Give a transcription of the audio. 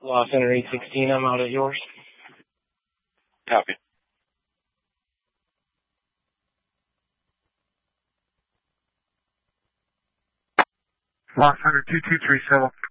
Lost Center 816, I'm out at yours. Copy. Lost Center 2237.